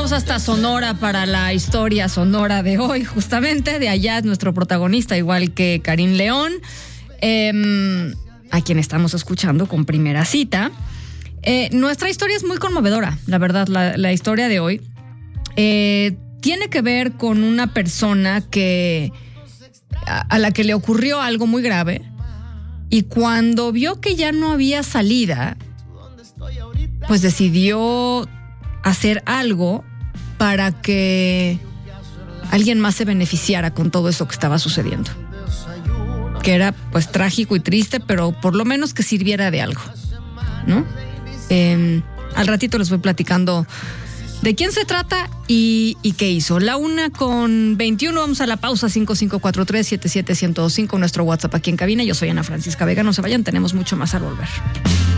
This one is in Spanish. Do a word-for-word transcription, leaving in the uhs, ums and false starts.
vamos hasta Sonora para la historia sonora de hoy, justamente. De allá es nuestro protagonista, igual que Karim León, eh, a quien estamos escuchando con Primera Cita. Eh, nuestra historia es muy conmovedora, la verdad, la, la historia de hoy. Eh, tiene que ver con una persona que a, a la que le ocurrió algo muy grave, y cuando vio que ya no había salida, pues decidió hacer algo para que alguien más se beneficiara con todo eso que estaba sucediendo. Que era pues trágico y triste, pero por lo menos que sirviera de algo, ¿no? Eh, al ratito les voy platicando de quién se trata y, y qué hizo. La una con veintiuno, vamos a la pausa. Cinco cinco cuatro tres, siete siete uno cero cinco, nuestro WhatsApp aquí en cabina. Yo soy Ana Francisca Vega, no se vayan, tenemos mucho más al volver.